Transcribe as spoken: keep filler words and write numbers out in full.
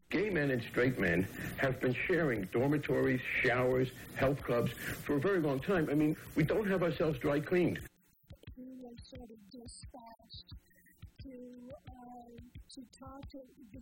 Gay men and straight men have been sharing dormitories, showers, health clubs for a very long time. I mean, we don't have ourselves dry cleaned. We were sort of dispatched to, uh, to talk to the